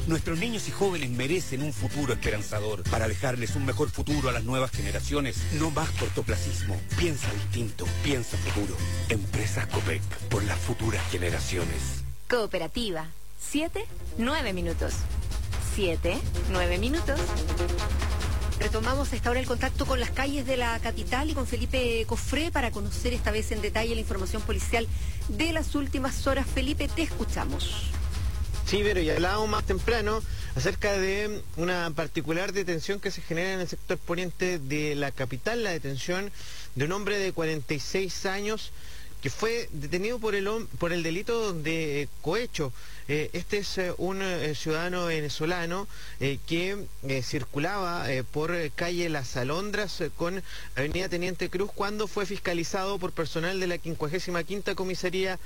Nuestros niños y jóvenes merecen un futuro esperanzador. Para dejarles un mejor futuro a las nuevas generaciones, no más cortoplacismo. Piensa distinto, piensa futuro. Empresas Copec, por las futuras generaciones. Cooperativa. 7, 9 minutos. 7, 9 minutos. Retomamos esta hora el contacto con las calles de la capital y con Felipe Cofré para conocer esta vez en detalle la información policial de las últimas horas. Felipe, te escuchamos. Sí, pero ya hablábamos más temprano acerca de una particular detención que se genera en el sector poniente de la capital, la detención de un hombre de 46 años que fue detenido por el delito de cohecho. Este es un ciudadano venezolano que circulaba por calle Las Alondras con avenida Teniente Cruz cuando fue fiscalizado por personal de la 55ª comisaría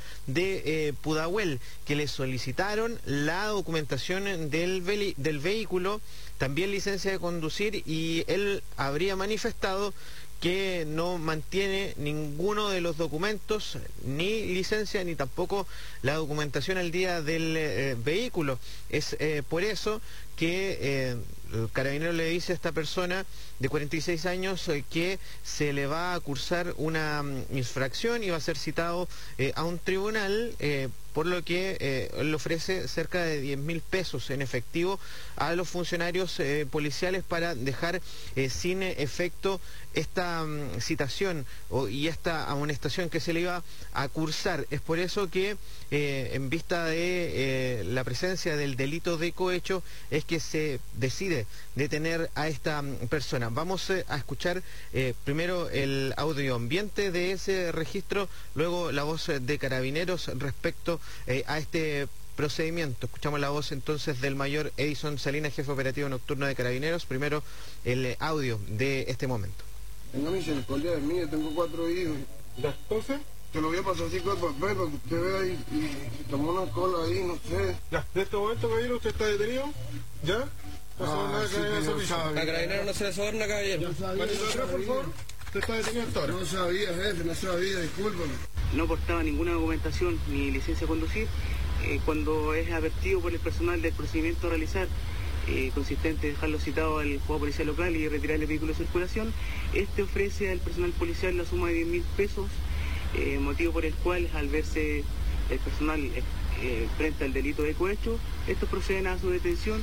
de Pudahuel, que le solicitaron la documentación del vehículo, también licencia de conducir, y él habría manifestado que no mantiene ninguno de los documentos, ni licencia, ni tampoco la documentación al día del vehículo. Es por eso que el carabinero le dice a esta persona de 46 años que se le va a cursar una infracción y va a ser citado a un tribunal, por lo que él le ofrece cerca de 10.000 pesos en efectivo a los funcionarios policiales para dejar sin efecto esta citación y esta amonestación que se le iba a cursar. Es por eso que en vista de la presencia del delito de cohecho es que se decide detener a esta persona. Vamos a escuchar primero el audio ambiente de ese registro, luego la voz de Carabineros respecto a este procedimiento. Escuchamos la voz entonces del mayor Edison Salinas, jefe operativo nocturno de Carabineros. Primero el audio de este momento. A mí se me escondía de mí, yo tengo 4 hijos. ¿Las cosas? Te lo voy a pasar así con el papel para que usted vea y tomó una cola ahí, no sé. Ya, de este momento, caballero, usted está detenido. ¿Ya? No sabe nada, sí, caballero, no servicio. sabía. A Carabinero no se le soborna, caballero. No sabía, Manito no atrás, por sabía. favor. Usted está detenido hasta ahora. No sabía, jefe, no sabía, discúlpame. No portaba ninguna documentación ni licencia de conducir. Cuando es advertido por el personal del procedimiento a realizar, consistente en dejarlo citado al juego policial local y retirar el vehículo de circulación, este ofrece al personal policial la suma de 10.000 pesos, motivo por el cual, al verse el personal frente al delito de cohecho, estos proceden a su detención.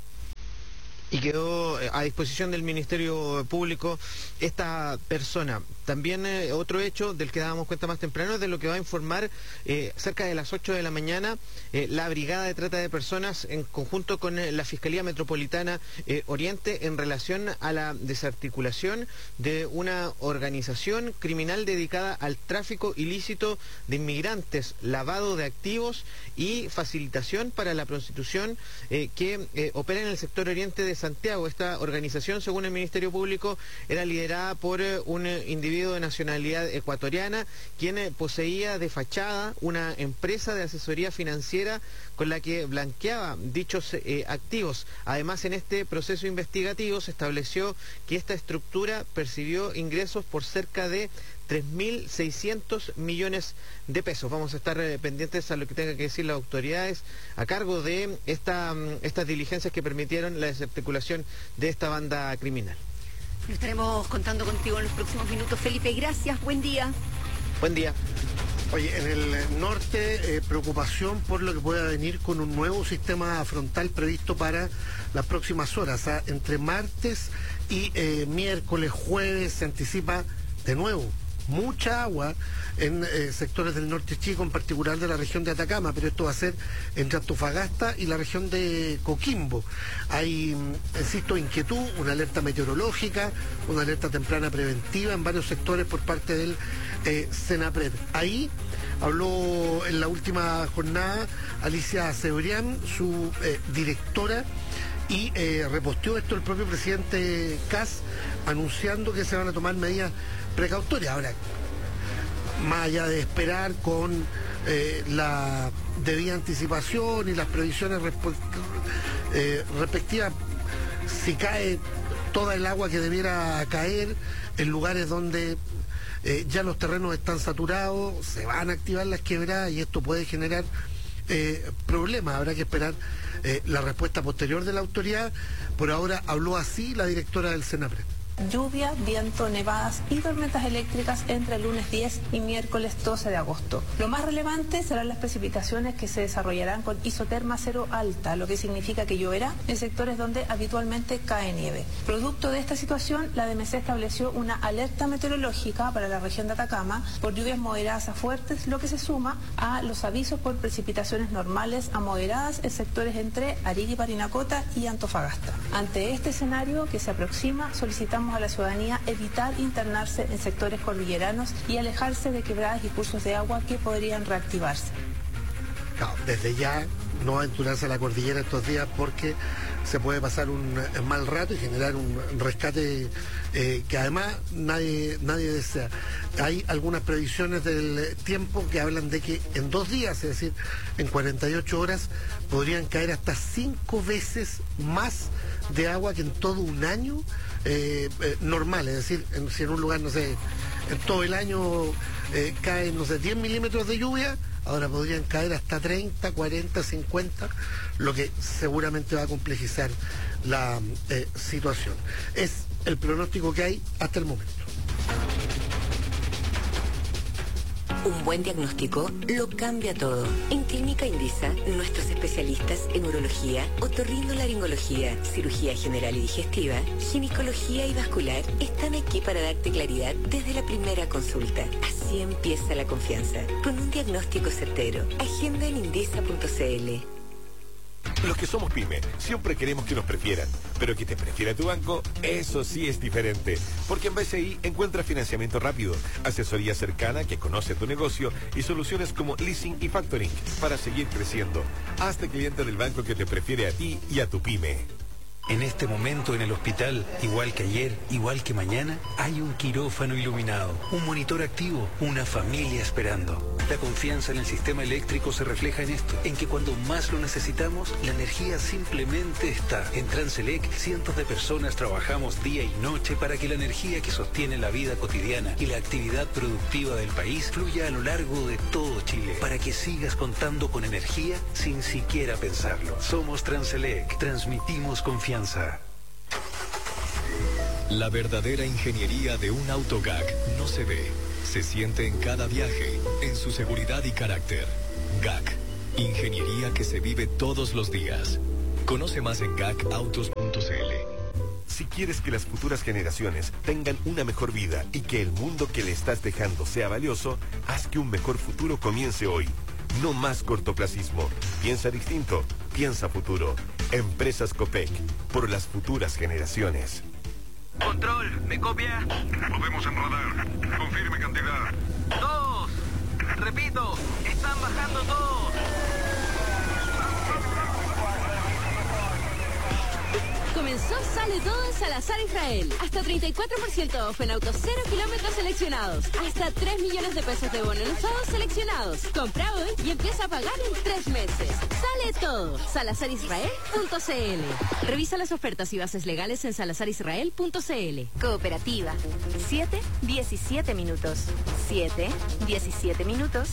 Y quedó a disposición del Ministerio Público esta persona. También otro hecho del que dábamos cuenta más temprano es de lo que va a informar cerca de las 8 de la mañana la Brigada de Trata de Personas en conjunto con la Fiscalía Metropolitana Oriente en relación a la desarticulación de una organización criminal dedicada al tráfico ilícito de inmigrantes, lavado de activos y facilitación para la prostitución que opera en el sector oriente de Santiago. Esta organización, según el Ministerio Público, era liderada por un individuo de nacionalidad ecuatoriana, quien poseía de fachada una empresa de asesoría financiera con la que blanqueaba dichos activos. Además, en este proceso investigativo se estableció que esta estructura percibió ingresos por cerca de 3.600 millones de pesos. Vamos a estar pendientes a lo que tengan que decir las autoridades a cargo de estas diligencias que permitieron la desarticulación de esta banda criminal. Lo estaremos contando contigo en los próximos minutos. Felipe, gracias, buen día. Buen día. Oye, en el norte, preocupación por lo que pueda venir con un nuevo sistema frontal previsto para las próximas horas. O sea, entre martes y miércoles, jueves, se anticipa de nuevo mucha agua en sectores del norte chico, en particular de la región de Atacama, pero esto va a ser entre Antofagasta y la región de Coquimbo. Hay, insisto, inquietud, una alerta meteorológica, una alerta temprana preventiva en varios sectores por parte del Senapred. Ahí habló en la última jornada Alicia Cebrián, su directora, y reposteó esto el propio presidente Kast, anunciando que se van a tomar medidas precautorias. Ahora, más allá de esperar con la debida anticipación y las previsiones respectivas, si cae toda el agua que debiera caer en lugares donde ya los terrenos están saturados, se van a activar las quebradas y esto puede generar problemas. Habrá que esperar la respuesta posterior de la autoridad. Por ahora habló así la directora del Senapred. Lluvia, viento, nevadas y tormentas eléctricas entre el lunes 10 y miércoles 12 de agosto. Lo más relevante serán las precipitaciones que se desarrollarán con isoterma cero alta, lo que significa que lloverá en sectores donde habitualmente cae nieve. Producto de esta situación, la DMC estableció una alerta meteorológica para la región de Atacama por lluvias moderadas a fuertes, lo que se suma a los avisos por precipitaciones normales a moderadas en sectores entre Arica, Parinacota y Antofagasta. Ante este escenario que se aproxima, solicitamos a la ciudadanía evitar internarse en sectores cordilleranos y alejarse de quebradas y cursos de agua que podrían reactivarse. Claro, desde ya no aventurarse a la cordillera estos días porque se puede pasar un mal rato y generar un rescate que además nadie desea. Hay algunas previsiones del tiempo que hablan de que en 2 días, es decir, en 48 horas, podrían caer hasta 5 veces más de agua que en todo un año normal. Es decir, si en un lugar, no sé, en todo el año caen, no sé, 10 milímetros de lluvia, ahora podrían caer hasta 30, 40, 50, lo que seguramente va a complejizar la situación. Es el pronóstico que hay hasta el momento. Un buen diagnóstico lo cambia todo. En Clínica Indisa, nuestros especialistas en urología, otorrinolaringología, cirugía general y digestiva, ginecología y vascular están aquí para darte claridad desde la primera consulta. Así empieza la confianza, con un diagnóstico certero. Agenda en indisa.cl. Los que somos pyme siempre queremos que nos prefieran, pero que te prefiera tu banco, eso sí es diferente. Porque en BCI encuentras financiamiento rápido, asesoría cercana que conoce tu negocio y soluciones como leasing y factoring para seguir creciendo. Hazte cliente del banco que te prefiere a ti y a tu pyme. En este momento en el hospital, igual que ayer, igual que mañana, hay un quirófano iluminado, un monitor activo, una familia esperando. La confianza en el sistema eléctrico se refleja en esto, en que cuando más lo necesitamos, la energía simplemente está. En Transelec, cientos de personas trabajamos día y noche para que la energía que sostiene la vida cotidiana y la actividad productiva del país fluya a lo largo de todo Chile, para que sigas contando con energía sin siquiera pensarlo. Somos Transelec, transmitimos confianza. La verdadera ingeniería de un auto GAC no se ve, se siente en cada viaje, en su seguridad y carácter. GAC, ingeniería que se vive todos los días. Conoce más en gacautos.cl. Si quieres que las futuras generaciones tengan una mejor vida y que el mundo que le estás dejando sea valioso, haz que un mejor futuro comience hoy. No más cortoplacismo. Piensa distinto. Piensa futuro. Empresas Copec. Por las futuras generaciones. Control, ¿me copia? Lo vemos en radar. Confirme cantidad. 2. Repito, están bajando todos. Comenzó Sale Todo en Salazar Israel. Hasta 34% off en autos 0 kilómetros seleccionados. Hasta 3 millones de pesos de bono en usados seleccionados. Compra hoy y empieza a pagar en 3 meses. Sale Todo. SalazarIsrael.cl. Revisa las ofertas y bases legales en SalazarIsrael.cl. Cooperativa. 7:17 minutos. 7:17 minutos.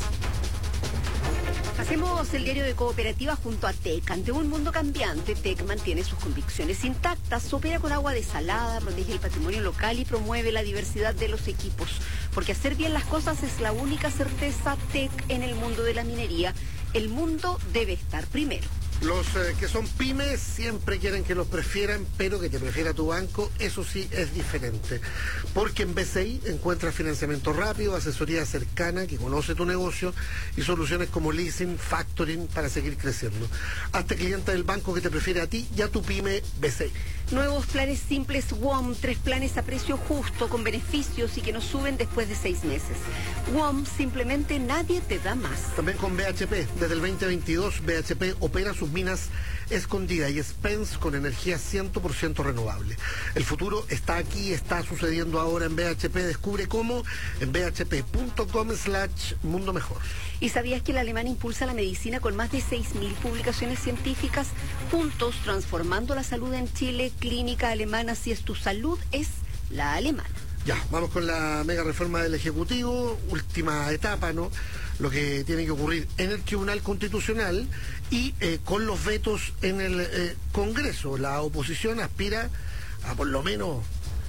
Hacemos el diario de Cooperativa junto a TEC. Ante un mundo cambiante, TEC mantiene sus convicciones intactas, opera con agua desalada, protege el patrimonio local y promueve la diversidad de los equipos. Porque hacer bien las cosas es la única certeza TEC en el mundo de la minería. El mundo debe estar primero. Los que son pymes siempre quieren que los prefieran, pero que te prefiera tu banco, eso sí es diferente. Porque en BCI encuentras financiamiento rápido, asesoría cercana que conoce tu negocio y soluciones como leasing, factoring para seguir creciendo. Hazte cliente del banco que te prefiere a ti y a tu pyme BCI. Nuevos planes simples WOM, 3 planes a precio justo, con beneficios y que no suben después de 6 meses. WOM, simplemente nadie te da más. También con BHP, desde el 2022 BHP opera sus minas Escondida y Spence con energía 100% renovable. El futuro está aquí, está sucediendo ahora en BHP. Descubre cómo en bhp.com/mundo mejor. ¿Y sabías que el alemán impulsa la medicina con más de 6.000 publicaciones científicas? Juntos transformando la salud en Chile. Clínica Alemana, si es tu salud, es la alemana. Ya, vamos con la mega reforma del Ejecutivo, última etapa, ¿no? Lo que tiene que ocurrir en el Tribunal Constitucional y con los vetos en el Congreso. La oposición aspira a por lo menos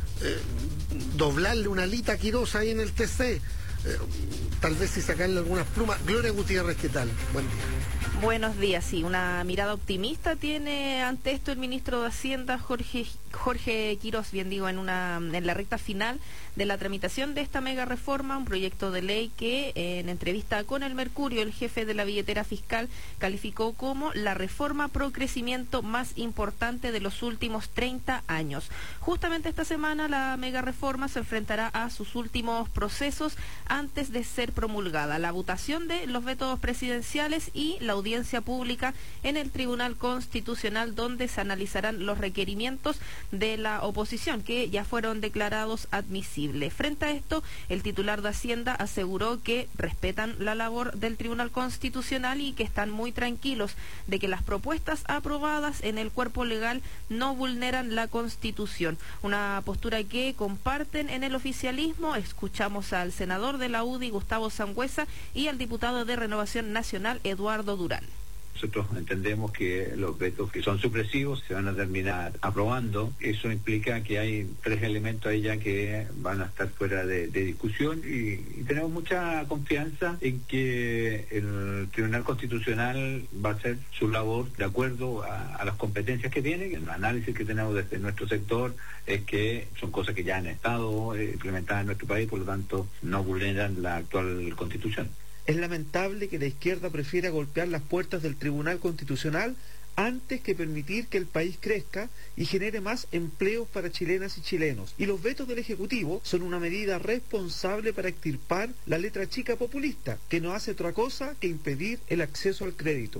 doblarle una alita a Quirós ahí en el TC. Tal vez si sacarle algunas plumas. Gloria Gutiérrez, ¿qué tal? Buen día. Buenos días, sí, una mirada optimista tiene ante esto el ministro de Hacienda, Jorge Quirós, bien digo, en la recta final de la tramitación de esta mega reforma, un proyecto de ley que en entrevista con el Mercurio, el jefe de la billetera fiscal calificó como la reforma pro crecimiento más importante de los últimos 30 años. Justamente esta semana la mega reforma se enfrentará a sus últimos procesos antes de ser promulgada, la votación de los vetos presidenciales y la audiencia pública en el Tribunal Constitucional, donde se analizarán los requerimientos de la oposición que ya fueron declarados admisibles. Frente a esto, el titular de Hacienda aseguró que respetan la labor del Tribunal Constitucional y que están muy tranquilos de que las propuestas aprobadas en el cuerpo legal no vulneran la Constitución. Una postura que comparten en el oficialismo. Escuchamos al senador de la UDI, Gustavo Sangüesa, y al diputado de Renovación Nacional, Eduardo Durán. Nosotros entendemos que los vetos que son supresivos se van a terminar aprobando. Eso implica que hay 3 elementos ahí ya que van a estar fuera de discusión y tenemos mucha confianza en que el Tribunal Constitucional va a hacer su labor de acuerdo a las competencias que tiene. El análisis que tenemos desde nuestro sector es que son cosas que ya han estado implementadas en nuestro país, por lo tanto no vulneran la actual Constitución. Es lamentable que la izquierda prefiera golpear las puertas del Tribunal Constitucional antes que permitir que el país crezca y genere más empleos para chilenas y chilenos. Y los vetos del Ejecutivo son una medida responsable para extirpar la letra chica populista, que no hace otra cosa que impedir el acceso al crédito.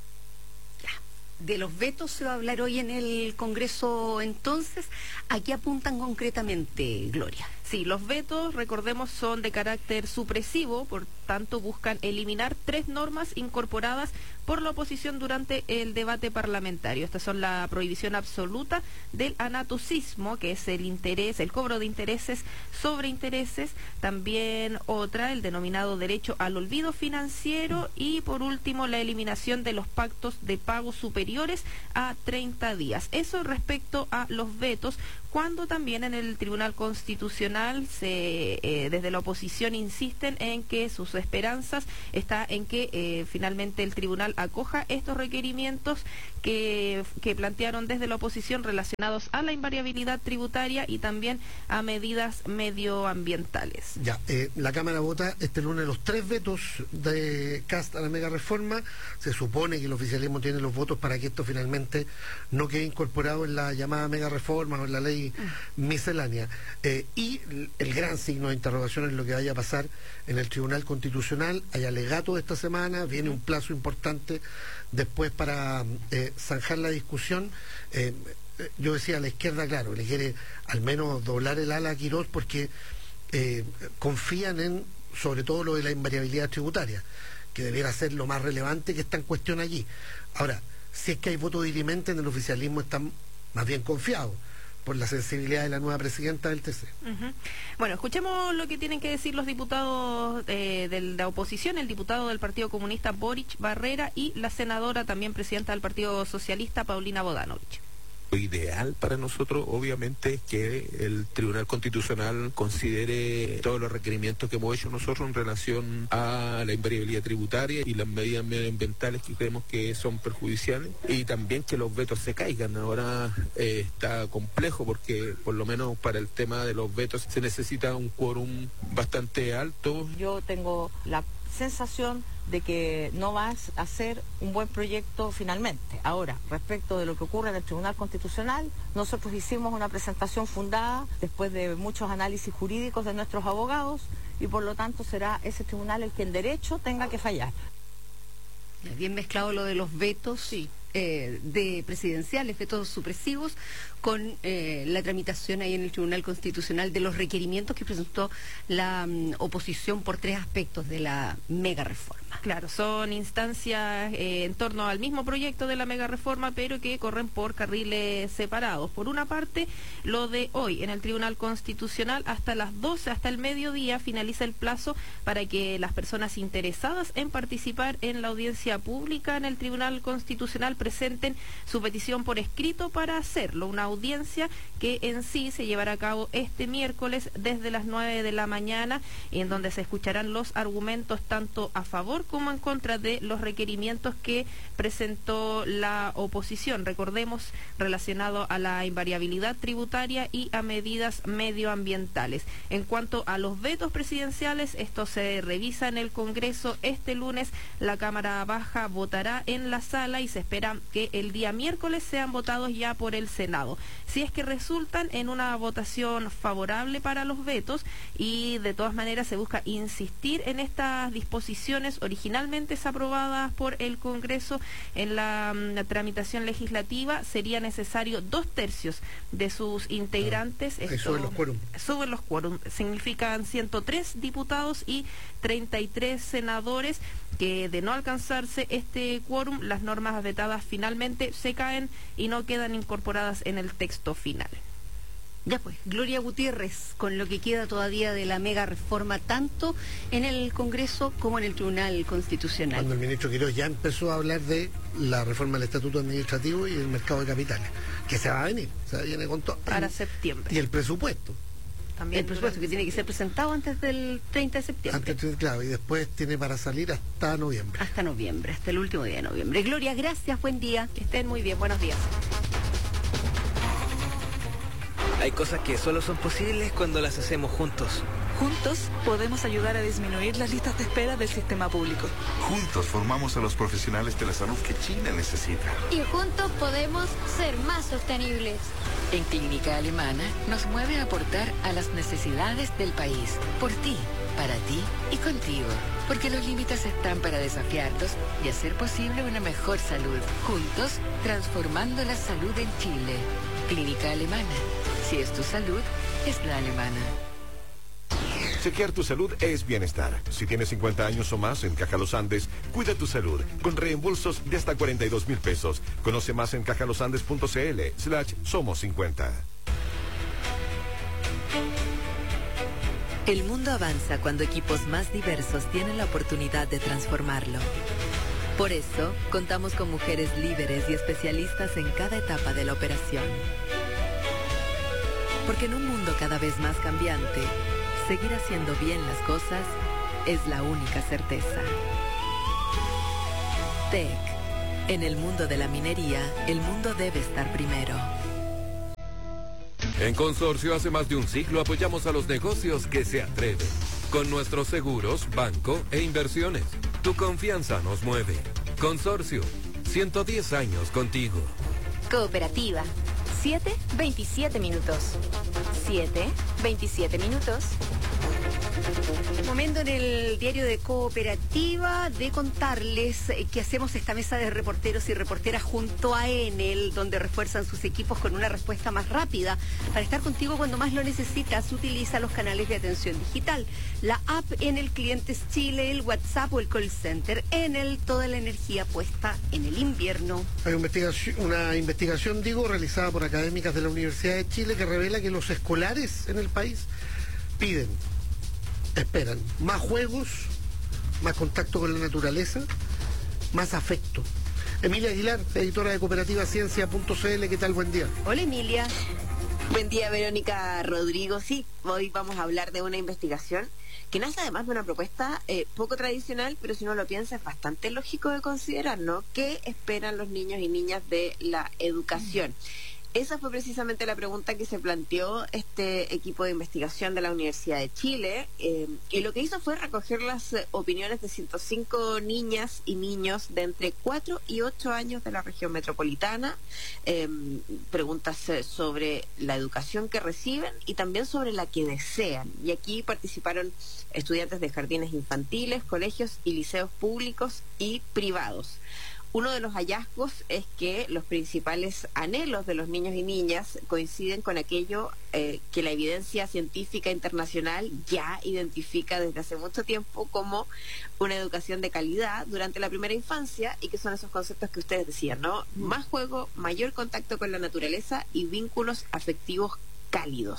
De los vetos se va a hablar hoy en el Congreso, entonces. ¿A qué apuntan concretamente, Gloria? Sí, los vetos, recordemos, son de carácter supresivo, por tanto buscan eliminar 3 normas incorporadas por la oposición durante el debate parlamentario. Estas son la prohibición absoluta del anatocismo, que es el cobro de intereses sobre intereses, también otra, el denominado derecho al olvido financiero, y por último la eliminación de los pactos de pago superiores a 30 días. Eso respecto a los vetos, cuando también en el Tribunal Constitucional desde la oposición insisten en que sus esperanzas está en que finalmente el tribunal acoja estos requerimientos que plantearon desde la oposición relacionados a la invariabilidad tributaria y también a medidas medioambientales. Ya, la Cámara vota este lunes los 3 vetos de Kast a la mega reforma. Se supone que el oficialismo tiene los votos para que esto finalmente no quede incorporado en la llamada mega reforma o en la ley miscelánea. Y el gran signo de interrogación es lo que vaya a pasar en el Tribunal Constitucional. Hay alegato de esta semana, viene un plazo importante después para zanjar la discusión. Yo decía, a la izquierda, claro, le quiere al menos doblar el ala a Quirós porque confían en, sobre todo, lo de la invariabilidad tributaria, que debiera ser lo más relevante que está en cuestión allí. Ahora, si es que hay voto dirimente, en el oficialismo están más bien confiados por la sensibilidad de la nueva presidenta del TC. Bueno, escuchemos lo que tienen que decir los diputados de la oposición, el diputado del Partido Comunista Boric Barrera y la senadora, también presidenta del Partido Socialista, Paulina Bodanovich. Lo ideal para nosotros, obviamente, es que el Tribunal Constitucional considere todos los requerimientos que hemos hecho nosotros en relación a la invariabilidad tributaria y las medidas medioambientales que creemos que son perjudiciales, y también que los vetos se caigan. Ahora está complejo porque, por lo menos para el tema de los vetos, se necesita un quórum bastante alto. Yo tengo la sensación de que no vas a ser un buen proyecto finalmente. Ahora, respecto de lo que ocurre en el Tribunal Constitucional, nosotros hicimos una presentación fundada después de muchos análisis jurídicos de nuestros abogados y por lo tanto será ese tribunal el que en derecho tenga que fallar. Bien mezclado lo de los vetos, sí, de presidenciales, vetos supresivos, con la tramitación ahí en el Tribunal Constitucional de los requerimientos que presentó la oposición por 3 aspectos de la mega reforma. Claro, son instancias en torno al mismo proyecto de la mega reforma, pero que corren por carriles separados. Por una parte, lo de hoy en el Tribunal Constitucional, hasta las 12, hasta el mediodía, finaliza el plazo para que las personas interesadas en participar en la audiencia pública en el Tribunal Constitucional presenten su petición por escrito para hacerlo. Una audiencia que en sí se llevará a cabo este miércoles desde las 9 de la mañana, en donde se escucharán los argumentos tanto a favor como en contra de los requerimientos que presentó la oposición. Recordemos, relacionado a la invariabilidad tributaria y a medidas medioambientales. En cuanto a los vetos presidenciales, esto se revisa en el Congreso este lunes. La Cámara Baja votará en la sala y se espera que el día miércoles sean votados ya por el Senado. Si es que resultan en una votación favorable para los vetos, y de todas maneras se busca insistir en estas disposiciones originalmente aprobadas por el Congreso en la tramitación legislativa, sería necesario 2/3 de sus integrantes. Suben los quórum. Suben los quórum. Significan 103 diputados y 33 senadores, que de no alcanzarse este quórum, las normas vetadas finalmente se caen y no quedan incorporadas en el texto final. Ya pues, Gloria Gutiérrez, con lo que queda todavía de la mega reforma, tanto en el Congreso como en el Tribunal Constitucional. Cuando el ministro Quirós ya empezó a hablar de la reforma del Estatuto Administrativo y el mercado de capitales, que se va a venir, se viene con todo. Para septiembre. Y el presupuesto. También el presupuesto que tiene que ser presentado antes del 30 de septiembre. Claro, y después tiene para salir hasta noviembre. Hasta noviembre, hasta el último día de noviembre. Gloria, gracias, buen día. Que estén muy bien, buenos días. Hay cosas que solo son posibles cuando las hacemos juntos. Juntos podemos ayudar a disminuir las listas de espera del sistema público. Juntos formamos a los profesionales de la salud que Chile necesita. Y juntos podemos ser más sostenibles. En Clínica Alemana nos mueve a aportar a las necesidades del país. Por ti, para ti y contigo. Porque los límites están para desafiarlos y hacer posible una mejor salud. Juntos, transformando la salud en Chile. Clínica Alemana. Si es tu salud, es la alemana. Chequear tu salud es bienestar. Si tienes 50 años o más en Caja Los Andes, cuida tu salud con reembolsos de hasta 42,000 pesos. Conoce más en cajalosandes.cl/somos 50. El mundo avanza cuando equipos más diversos tienen la oportunidad de transformarlo. Por eso, contamos con mujeres líderes y especialistas en cada etapa de la operación. Porque en un mundo cada vez más cambiante, seguir haciendo bien las cosas es la única certeza. TEC. En el mundo de la minería, el mundo debe estar primero. En Consorcio, hace más de un siglo apoyamos a los negocios que se atreven. Con nuestros seguros, banco e inversiones. Tu confianza nos mueve. Consorcio, 110 años contigo. Cooperativa. 7:27 minutos. 7:27 minutos. Momento en el diario de Cooperativa de contarles que hacemos esta mesa de reporteros y reporteras junto a Enel, donde refuerzan sus equipos con una respuesta más rápida. Para estar contigo cuando más lo necesitas, utiliza los canales de atención digital, la app Enel Clientes Chile, el WhatsApp o el call center. Enel, toda la energía puesta en el invierno. Hay una investigación, realizada por académicas de la Universidad de Chile que revela que los escolares en el país esperan más juegos, más contacto con la naturaleza, más afecto. Emilia Aguilar, editora de Cooperativa Ciencia.cl, ¿qué tal? Buen día. Hola, Emilia. Buen día, Verónica, Rodrigo. Sí, hoy vamos a hablar de una investigación que nace además de una propuesta poco tradicional, pero si uno lo piensa es bastante lógico de considerar, ¿no? ¿Qué esperan los niños y niñas de la educación? Esa fue precisamente la pregunta que se planteó este equipo de investigación de la Universidad de Chile, y lo que hizo fue recoger las opiniones de 105 niñas y niños de entre 4 y 8 años de la región metropolitana, preguntas sobre la educación que reciben y también sobre la que desean. Y aquí participaron estudiantes de jardines infantiles, colegios y liceos públicos y privados. Uno de los hallazgos es que los principales anhelos de los niños y niñas coinciden con aquello que la evidencia científica internacional ya identifica desde hace mucho tiempo como una educación de calidad durante la primera infancia, y que son esos conceptos que ustedes decían, ¿no? Más juego, mayor contacto con la naturaleza y vínculos afectivos cálidos.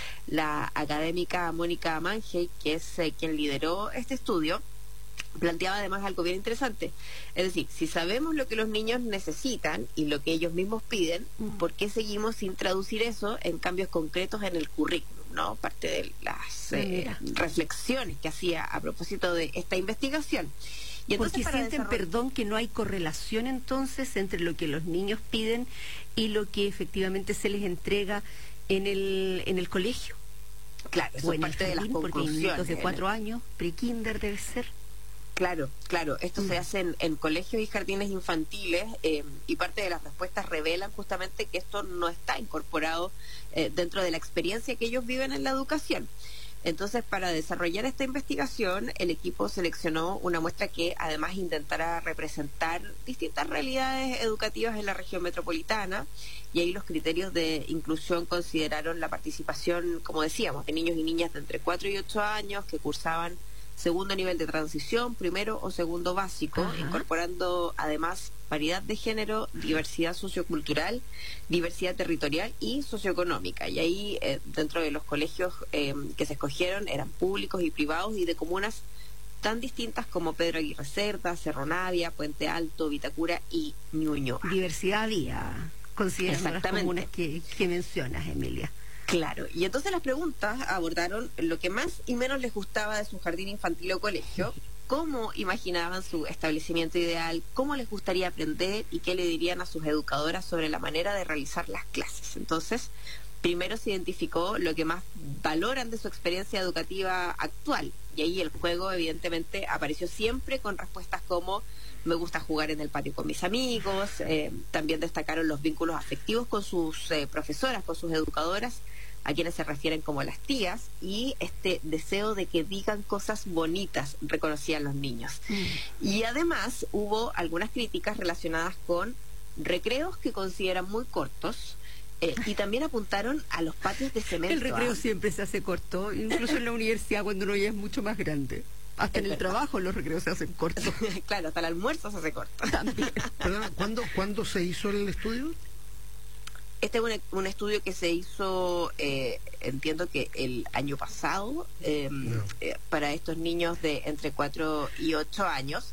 La académica Mónica Mangey, que es quien lideró este estudio, planteaba además algo bien interesante. Es decir, si sabemos lo que los niños necesitan y lo que ellos mismos piden, ¿por qué seguimos sin traducir eso en cambios concretos en el currículum? ¿No? Parte de las reflexiones que hacía a propósito de esta investigación. Y entonces, porque sienten, perdón, que no hay correlación entonces entre lo que los niños piden y lo que efectivamente se les entrega en el colegio. Claro, eso es parte de las conclusiones. Porque hay niños de 4 años, pre-kinder debe ser. Claro, esto se hace en colegios y jardines infantiles, y parte de las respuestas revelan justamente que esto no está incorporado dentro de la experiencia que ellos viven en la educación. Entonces, para desarrollar esta investigación, el equipo seleccionó una muestra que además intentara representar distintas realidades educativas en la región metropolitana, y ahí los criterios de inclusión consideraron la participación, como decíamos, de niños y niñas de entre 4 y 8 años que cursaban segundo nivel de transición, primero o segundo básico, incorporando además paridad de género, diversidad sociocultural, diversidad territorial y socioeconómica. Y ahí, dentro de los colegios que se escogieron, eran públicos y privados y de comunas tan distintas como Pedro Aguirre Cerda, Cerro Navia, Puente Alto, Vitacura y Ñuñoa. Diversidad había, considerando las comunas que mencionas, Emilia. Claro, y entonces las preguntas abordaron lo que más y menos les gustaba de su jardín infantil o colegio, cómo imaginaban su establecimiento ideal, cómo les gustaría aprender y qué le dirían a sus educadoras sobre la manera de realizar las clases. Entonces, primero se identificó lo que más valoran de su experiencia educativa actual, y ahí el juego evidentemente apareció siempre con respuestas como: me gusta jugar en el patio con mis amigos. También destacaron los vínculos afectivos con sus profesoras, con sus educadoras, a quienes se refieren como las tías, y este deseo de que digan cosas bonitas, reconocían los niños. Y además hubo algunas críticas relacionadas con recreos que consideran muy cortos, y también apuntaron a los patios de cemento. El recreo siempre se hace corto, incluso en la universidad cuando uno ya es mucho más grande. Hasta en el trabajo los recreos se hacen cortos. Claro, hasta el almuerzo se hace corto. También. Perdona, ¿cuándo se hizo el estudio? Este es un estudio que se hizo, entiendo que el año pasado, para estos niños de entre 4 y 8 años.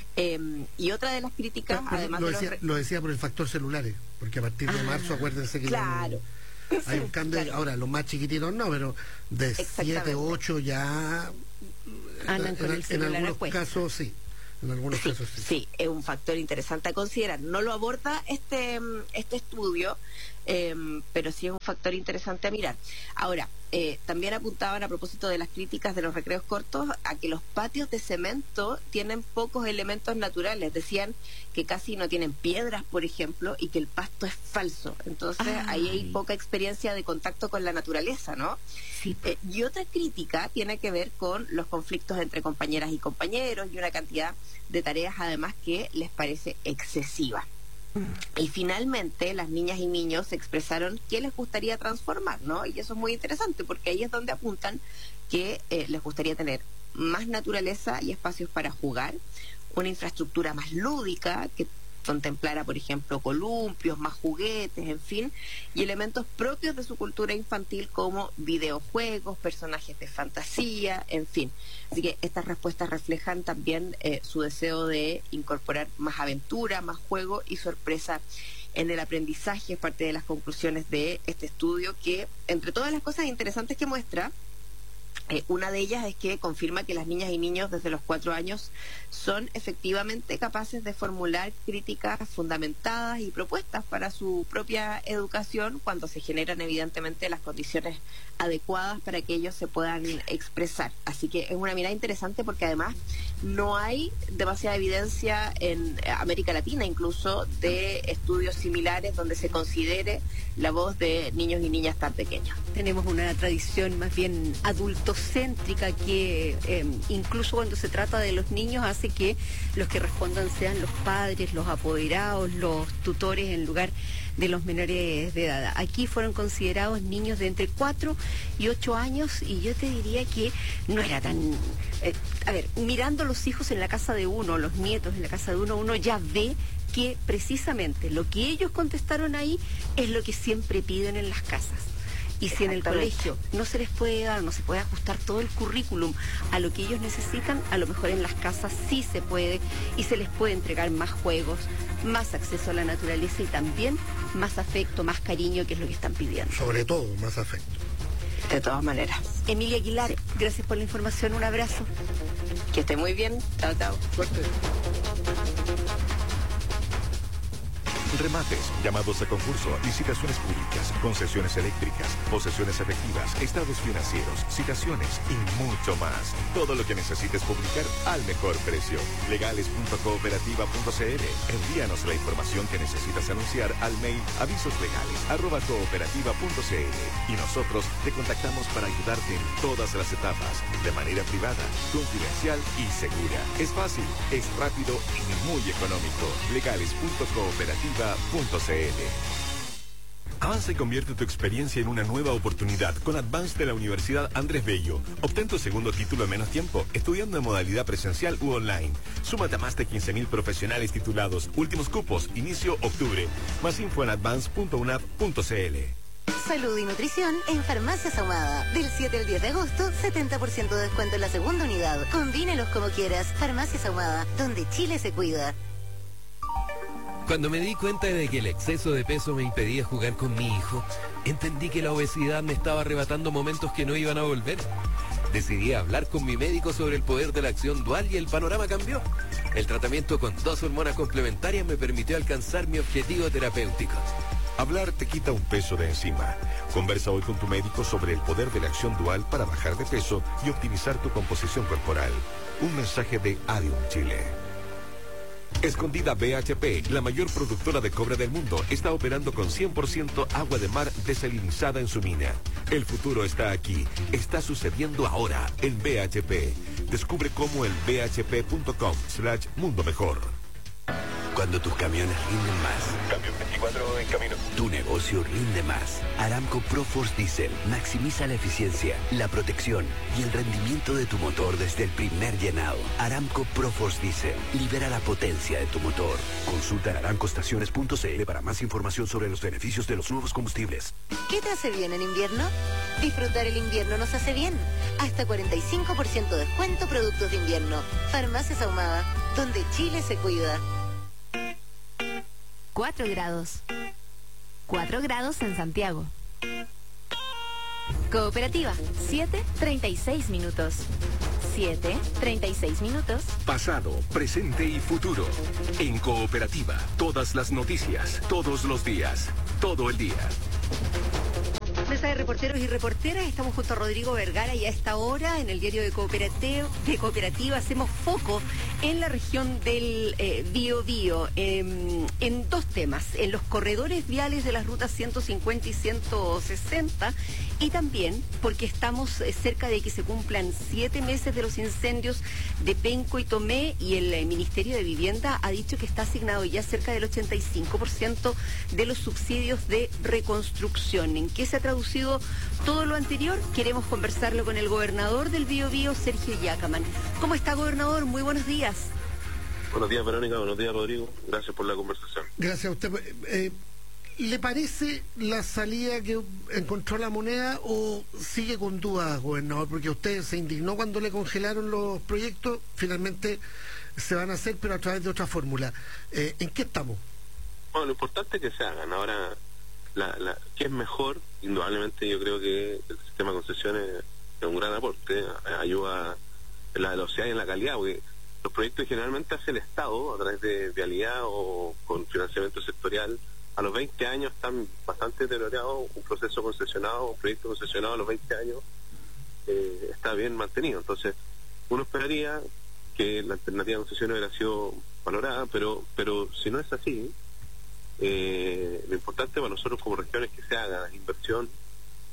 Y otra de las críticas, además lo decía por el factor celulares, porque a partir de marzo, acuérdense que hay un cambio. Claro. Ahora, los más chiquititos no, pero de 7, 8 ya andan con el celular en algunos casos sí. En algunos casos sí. Sí, es un factor interesante a considerar. No lo aborda este estudio, pero sí es un factor interesante a mirar. Ahora, también apuntaban, a propósito de las críticas de los recreos cortos, a que los patios de cemento tienen pocos elementos naturales. Decían que casi no tienen piedras, por ejemplo, y que el pasto es falso. Entonces, ahí hay poca experiencia de contacto con la naturaleza, ¿no? Sí. Y otra crítica tiene que ver con los conflictos entre compañeras y compañeros y una cantidad de tareas, además, que les parece excesiva. Y finalmente las niñas y niños expresaron qué les gustaría transformar, ¿no? Y eso es muy interesante, porque ahí es donde apuntan que les gustaría tener más naturaleza y espacios para jugar, una infraestructura más lúdica que contemplara, por ejemplo, columpios, más juguetes, en fin, y elementos propios de su cultura infantil como videojuegos, personajes de fantasía, en fin. Así que estas respuestas reflejan también su deseo de incorporar más aventura, más juego y sorpresa en el aprendizaje. Es parte de las conclusiones de este estudio que, entre todas las cosas interesantes que muestra, una de ellas es que confirma que las niñas y niños desde los 4 años son efectivamente capaces de formular críticas fundamentadas y propuestas para su propia educación cuando se generan evidentemente las condiciones adecuadas para que ellos se puedan expresar. Así que es una mirada interesante, porque además no hay demasiada evidencia en América Latina, incluso, de estudios similares donde se considere la voz de niños y niñas tan pequeños. Tenemos una tradición más bien adultos egocéntrica que incluso cuando se trata de los niños hace que los que respondan sean los padres, los apoderados, los tutores en lugar de los menores de edad. Aquí fueron considerados niños de entre 4 y 8 años y yo te diría que no era tan... mirando los hijos en la casa de uno, los nietos en la casa de uno ya ve que precisamente lo que ellos contestaron ahí es lo que siempre piden en las casas. Y si en el colegio no se les puede dar, no se puede ajustar todo el currículum a lo que ellos necesitan, a lo mejor en las casas sí se puede y se les puede entregar más juegos, más acceso a la naturaleza y también más afecto, más cariño, que es lo que están pidiendo. Sobre todo, más afecto. De todas maneras. Emilia Aguilar, gracias por la información, un abrazo. Que esté muy bien. Chao, chao. Suerte. Remates, llamados a concurso, licitaciones públicas, concesiones eléctricas, posesiones efectivas, estados financieros, citaciones y mucho más. Todo lo que necesites publicar al mejor precio. Legales.cooperativa.cl. Envíanos la información que necesitas anunciar al mail avisoslegales@cooperativa.cl y nosotros te contactamos para ayudarte en todas las etapas, de manera privada, confidencial y segura. Es fácil, es rápido y muy económico. Legales.cooperativa.cl. Avanza y convierte tu experiencia en una nueva oportunidad con Advance de la Universidad Andrés Bello. Obtén tu segundo título en menos tiempo, estudiando en modalidad presencial u online. Súmate a más de 15.000 profesionales titulados. Últimos cupos, inicio octubre. Más info en advance.unap.cl. Salud y nutrición en Farmacias Ahumada. Del 7 al 10 de agosto, 70% de descuento en la segunda unidad. Combínelos como quieras. Farmacias Ahumada, donde Chile se cuida. Cuando me di cuenta de que el exceso de peso me impedía jugar con mi hijo, entendí que la obesidad me estaba arrebatando momentos que no iban a volver. Decidí hablar con mi médico sobre el poder de la acción dual y el panorama cambió. El tratamiento con 2 hormonas complementarias me permitió alcanzar mi objetivo terapéutico. Hablar te quita un peso de encima. Conversa hoy con tu médico sobre el poder de la acción dual para bajar de peso y optimizar tu composición corporal. Un mensaje de Adium Chile. Escondida BHP, la mayor productora de cobre del mundo, está operando con 100% agua de mar desalinizada en su mina. El futuro está aquí, está sucediendo ahora en BHP. Descubre cómo en bhp.com/mundo mejor. Cuando tus camiones rinden más. Camión 24 en camino. Tu negocio rinde más. Aramco ProForce Diesel maximiza la eficiencia, la protección y el rendimiento de tu motor desde el primer llenado. Aramco ProForce Diesel libera la potencia de tu motor. Consulta en aramcostaciones.cl para más información sobre los beneficios de los nuevos combustibles. ¿Qué te hace bien en invierno? Disfrutar el invierno nos hace bien. Hasta 45% de descuento productos de invierno. Farmacias Ahumada, donde Chile se cuida. 4 grados. 4 grados en Santiago. Cooperativa, 7:36 minutos. 7:36 minutos. Pasado, presente y futuro. En Cooperativa, todas las noticias, todos los días, todo el día. Mesa de reporteros y reporteras, estamos junto a Rodrigo Vergara y a esta hora en el diario de Cooperativa hacemos foco en la región del Biobío, en 2 temas, en los corredores viales de las rutas 150 y 160 y también porque estamos cerca de que se cumplan 7 meses de los incendios de Penco y Tomé y el Ministerio de Vivienda ha dicho que está asignado ya cerca del 85% de los subsidios de reconstrucción. ¿En qué se ha traducido todo lo anterior? Queremos conversarlo con el gobernador del Biobío, Sergio Yacaman. ¿Cómo está, gobernador? Muy buenos días. Buenos días, Verónica. Buenos días, Rodrigo. Gracias por la conversación. Gracias a usted. ¿Le parece la salida que encontró la moneda o sigue con dudas, gobernador? Porque usted se indignó cuando le congelaron los proyectos, finalmente se van a hacer, pero a través de otra fórmula. ¿En qué estamos? Bueno, lo importante es que se hagan. Ahora, ¿qué es mejor? Indudablemente yo creo que el sistema de concesiones es un gran aporte, ayuda en la velocidad y en la calidad, porque los proyectos generalmente hace el Estado a través de vialidad o con financiamiento sectorial. A los 20 años están bastante deteriorados. Un proceso concesionado, un proyecto concesionado a los 20 años está bien mantenido. Entonces, uno esperaría que la alternativa de concesiones hubiera sido valorada, pero si no es así, lo importante para nosotros como región es que se haga inversión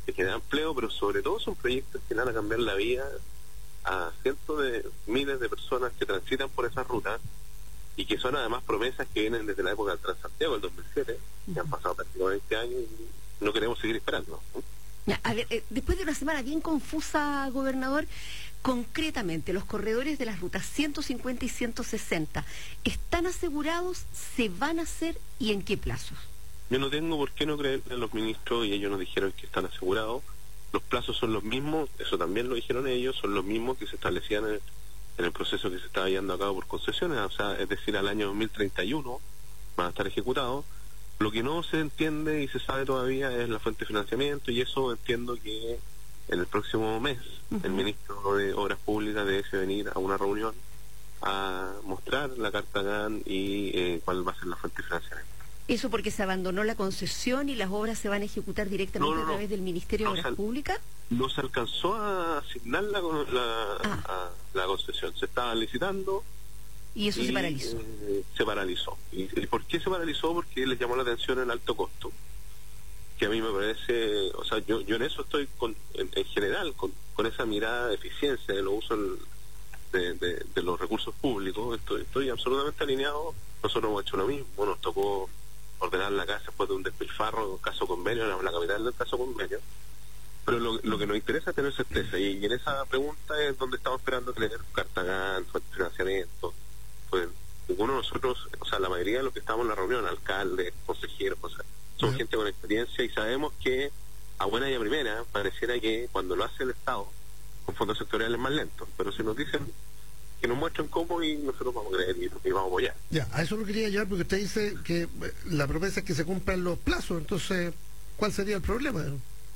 que generan empleo, pero sobre todo son proyectos que van a cambiar la vida a cientos de miles de personas que transitan por esa ruta y que son además promesas que vienen desde la época del Transantiago, del 2007, que han pasado prácticamente 20 años y no queremos seguir esperando. A ver, después de una semana bien confusa, gobernador, concretamente, los corredores de las rutas 150 y 160, ¿están asegurados? ¿Se van a hacer? ¿Y en qué plazos? Yo no tengo por qué no creer en los ministros y ellos nos dijeron que están asegurados. Los plazos son los mismos, eso también lo dijeron ellos, son los mismos que se establecían en el proceso que se estaba llevando a cabo por concesiones, o sea, es decir, al año 2031 van a estar ejecutados. Lo que no se entiende y se sabe todavía es la fuente de financiamiento, y eso entiendo que en el próximo mes el ministro de Obras Públicas debe venir a una reunión a mostrar la carta GAN y cuál va a ser la fuente de financiamiento. ¿Eso porque se abandonó la concesión y las obras se van a ejecutar directamente a través del Ministerio de Obras Públicas? No se alcanzó a asignar la concesión, se estaba licitando. ¿Y eso se paralizó? Se paralizó. ¿Y por qué se paralizó? Porque les llamó la atención el alto costo. Que a mí me parece, o sea, yo en eso estoy en general, con esa mirada de eficiencia de los usos de los recursos públicos, estoy absolutamente alineado. Nosotros hemos hecho lo mismo, nos tocó ordenar la casa después de un despilfarro, caso convenio, la capital del caso convenio. Pero lo que nos interesa es tener certeza, y en esa pregunta es donde estamos esperando tener carta GAN, financiamiento. Pues ninguno de nosotros, o sea, la mayoría de los que estamos en la reunión, alcaldes, consejeros, o sea, son gente con experiencia, y sabemos que a buena y a primera pareciera que cuando lo hace el Estado con fondos sectoriales es más lento, pero si nos dicen que nos muestren cómo, y nosotros vamos a creer y vamos a apoyar. Ya, a eso lo quería llevar, porque usted dice que la promesa es que se cumplan los plazos, entonces, ¿cuál sería el problema?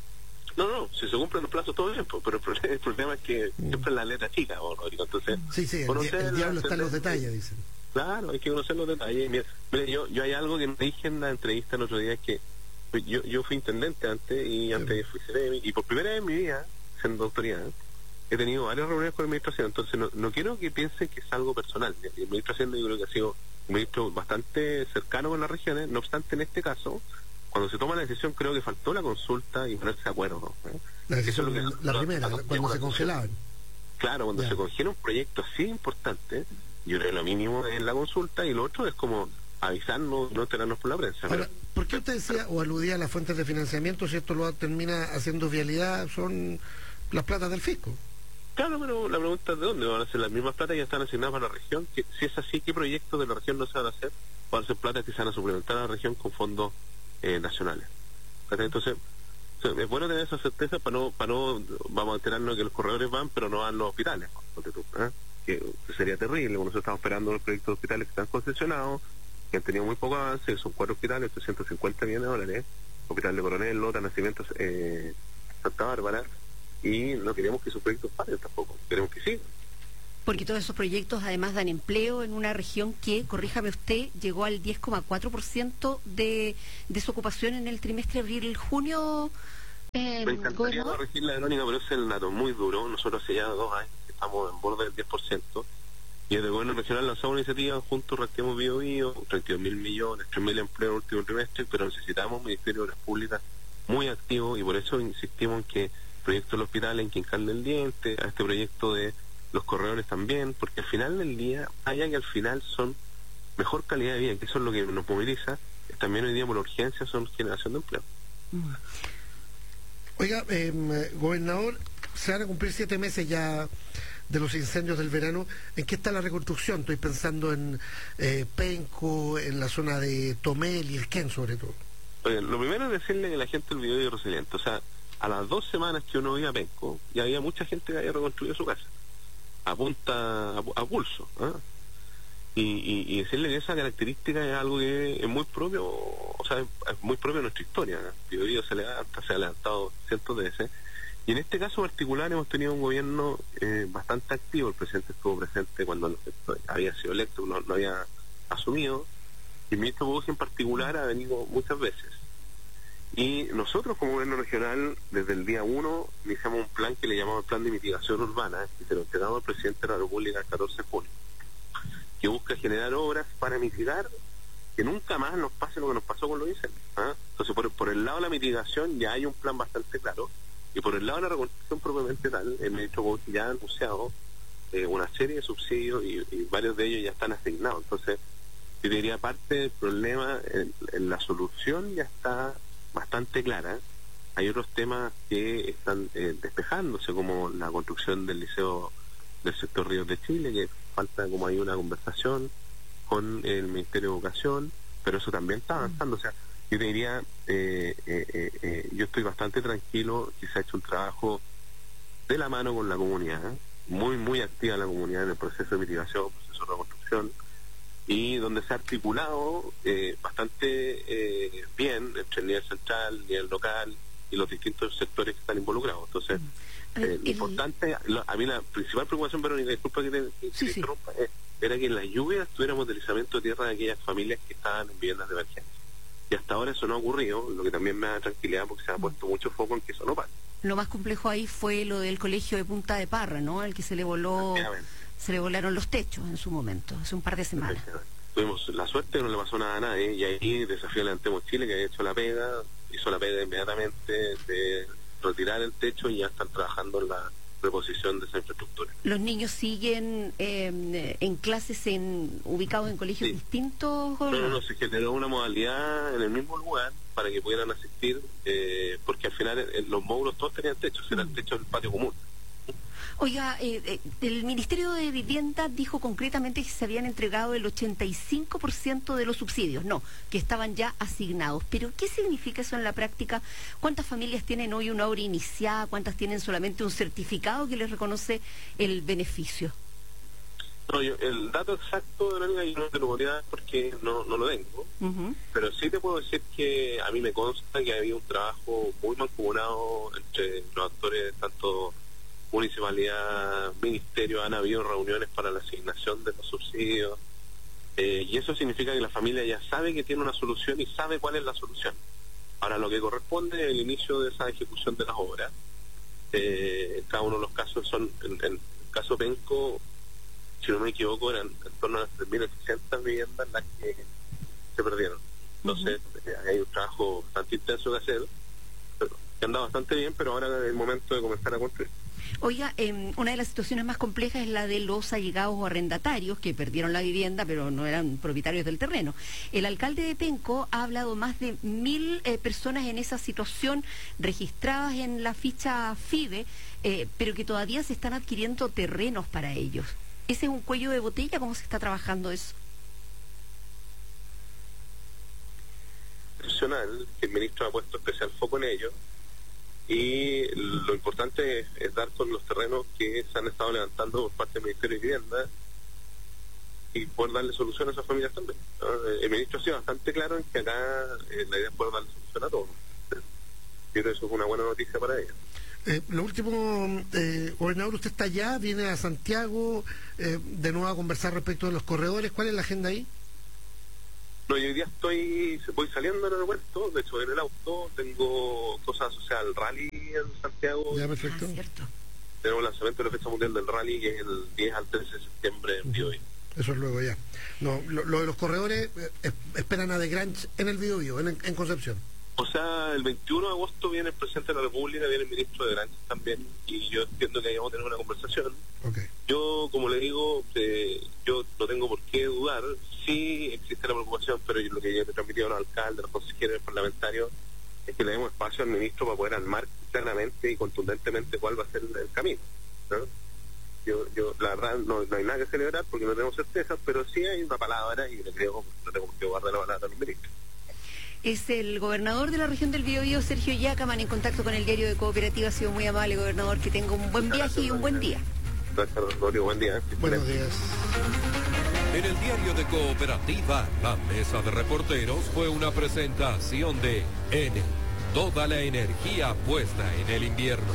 No, si se cumplen los plazos todo bien, pero el problema es que siempre es la letra chica, Rodrigo. Entonces, sí, el diablo está en los detalles, dicen. Claro, hay que conocer los detalles. Mire, yo hay algo que me dije en la entrevista el otro día, es que yo fui intendente antes, y antes fui CEREMI, y por primera vez en mi vida, siendo autoridad, he tenido varias reuniones con el ministro Hacienda, entonces no quiero que piensen que es algo personal. El ministro Hacienda yo creo que ha sido un ministro bastante cercano con las regiones, no obstante en este caso, cuando se toma la decisión, creo que faltó la consulta y ponerse de acuerdo. La decisión, la primera, cuando se congelaban. Claro, cuando se congela un proyecto así importante, yo creo que lo mínimo es la consulta, y lo otro es como avisarnos, no enterarnos por la prensa. Ahora, ¿por qué usted decía o aludía a las fuentes de financiamiento si esto lo termina haciendo vialidad? Son las platas del fisco. Claro, pero la pregunta es de dónde van a ser las mismas platas que ya están asignadas para la región. Si es así, ¿qué proyectos de la región no se van a hacer? Van a ser platas que se van a suplementar a la región con fondos nacionales. Entonces, es bueno tener esa certeza para no vamos a enterarnos de que los corredores van, pero no van los hospitales, que sería terrible. Nosotros estamos esperando los proyectos de hospitales que están concesionados, que han tenido muy poco avance, son 4 hospitales, 350 millones de dólares, Hospital de Coronel, Lota, Nacimientos, Santa Bárbara, y no queremos que esos proyectos paren tampoco, queremos que sigan. Porque todos esos proyectos además dan empleo en una región que, corríjame usted, llegó al 10,4% de su ocupación en el trimestre abril-junio. Me encantaría corregir la Verónica, pero es el dato muy duro. Nosotros hace ya 2 años estamos en borde del 10%, y desde el gobierno regional lanzamos una iniciativa junto a Reactivemos Bio, 32.000 millones, 3.000 empleos en el último trimestre, pero necesitamos un Ministerio de Obras Públicas muy activo, y por eso insistimos en que el proyecto del hospital en Quincal del Diente, a este proyecto de los corredores también, porque al final del día, allá que al final son mejor calidad de vida, que eso es lo que nos moviliza, también hoy día por urgencia son generación de empleo. Oiga, gobernador, se van a cumplir 7 meses ya de los incendios del verano. ¿En qué está la reconstrucción? Estoy pensando en Penco, en la zona de Tomel y Esquén sobre todo. Oiga, lo primero es decirle que la gente olvidó de resiliente, o sea, a las 2 semanas que uno iba a Penco, ya había mucha gente que había reconstruido su casa a pulso, y decirle que esa característica es algo que es muy propio, o sea, es muy propio de nuestra historia. Bio se ha levantado cientos de veces, y en este caso particular hemos tenido un gobierno bastante activo. El presidente estuvo presente cuando había sido electo, no había asumido, y el ministro Bosch en particular ha venido muchas veces. Y nosotros como gobierno regional, desde el día 1, iniciamos un plan que le llamamos el Plan de Mitigación Urbana, y se lo entregamos al presidente de la República el 14 de junio, que busca generar obras para mitigar que nunca más nos pase lo que nos pasó con los incendios. Entonces, por el lado lado de la mitigación ya hay un plan bastante claro, y por el lado de la reconstrucción propiamente tal, el ministro Bosch ya ha anunciado una serie de subsidios y varios de ellos ya están asignados. Entonces, yo diría, parte del problema, en la solución ya está bastante clara. Hay otros temas que están despejándose, como la construcción del liceo del sector Ríos de Chile, que falta como hay una conversación con el Ministerio de Educación, pero eso también está avanzando. O sea, yo te diría, yo estoy bastante tranquilo que se ha hecho un trabajo de la mano con la comunidad, muy activa la comunidad en el proceso de mitigación, proceso de reconstrucción, y donde se ha articulado bastante bien entre el nivel central, el nivel local y los distintos sectores que están involucrados. Entonces, lo importante, a mí la principal preocupación, Verónica, disculpa que te interrumpa, era que en las lluvias tuviéramos deslizamiento de tierra de aquellas familias que estaban en viviendas de emergencia. Y hasta ahora eso no ha ocurrido, lo que también me da tranquilidad porque se ha puesto mucho foco en que eso no pasa. Lo más complejo ahí fue lo del colegio de Punta de Parra, ¿no? Al que se le volaron los techos en su momento, hace un par de semanas. Tuvimos la suerte que no le pasó nada a nadie, y ahí Desafío Levantemos Chile, que había hecho la pega, hizo la pega inmediatamente de retirar el techo y ya están trabajando en la reposición de esa infraestructura. ¿Los niños siguen en clases ubicados en colegios distintos? No, se generó una modalidad en el mismo lugar para que pudieran asistir, porque al final los módulos todos tenían techo, era el techo del patio común. Oiga, el Ministerio de Vivienda dijo concretamente que se habían entregado el 85% de los subsidios, que estaban ya asignados. Pero, ¿qué significa eso en la práctica? ¿Cuántas familias tienen hoy una obra iniciada? ¿Cuántas tienen solamente un certificado que les reconoce el beneficio? No, el dato exacto de la yo no te lo podría dar porque no lo tengo, pero sí te puedo decir que a mí me consta que había un trabajo muy mancomunado entre los actores, tanto municipalidad, ministerio. Han habido reuniones para la asignación de los subsidios, y eso significa que la familia ya sabe que tiene una solución y sabe cuál es la solución. Ahora, lo que corresponde es el inicio de esa ejecución de las obras. Cada uno de los casos son, en el caso Penco, si no me equivoco, eran en torno a las 3.800 viviendas las que se perdieron. Entonces, hay un trabajo bastante intenso que hacer, pero que anda bastante bien, pero ahora es el momento de comenzar a construir. Oiga, una de las situaciones más complejas es la de los allegados o arrendatarios que perdieron la vivienda pero no eran propietarios del terreno. El alcalde de Penco ha hablado más de 1.000 personas en esa situación registradas en la ficha FIDE, pero que todavía se están adquiriendo terrenos para ellos. ¿Ese es un cuello de botella? ¿Cómo se está trabajando eso? El ministro ha puesto especial foco en ello. Y lo importante es dar con los terrenos que se han estado levantando por parte del Ministerio de Vivienda y poder darle solución a esas familias también. El ministro ha sido bastante claro en que acá la idea es poder darle solución a todos. Yo creo que eso es una buena noticia para ellos. Lo último, gobernador, usted está allá, viene a Santiago de nuevo a conversar respecto de los corredores. ¿Cuál es la agenda ahí? No, yo hoy día voy saliendo del aeropuerto, de hecho en el auto tengo cosas asociadas al rally en Santiago. Ya, perfecto. Tenemos el lanzamiento de la fecha mundial del rally, que es el 10 al 13 de septiembre en Biobío. Eso es luego ya. No, lo de los corredores, esperan a The Grange en el Biobío, en Concepción. O sea, el 21 de agosto viene el presidente de la República, viene el ministro de Grange también, y yo entiendo que ahí vamos a tener una conversación. Yo, como le digo, yo no tengo por qué dudar. Sí existe la preocupación, pero lo que yo le he transmitido a los alcaldes, a los consejeros, a los parlamentarios, es que le demos espacio al ministro para poder armar claramente y contundentemente cuál va a ser el camino, ¿no? Yo la verdad, no hay nada que celebrar porque no tenemos certeza, pero sí hay una palabra y le creo, no tengo que guardar la palabra a los ministros. Es el gobernador de la región del Biobío, Sergio Yacaman, en contacto con el diario de Cooperativa. Ha sido muy amable, gobernador. Que tenga un buen viaje y un buen día. Gracias, Rodrigo. Buen día. Buenos días. En el diario de Cooperativa, la mesa de reporteros fue una presentación de Enel. Toda la energía puesta en el invierno.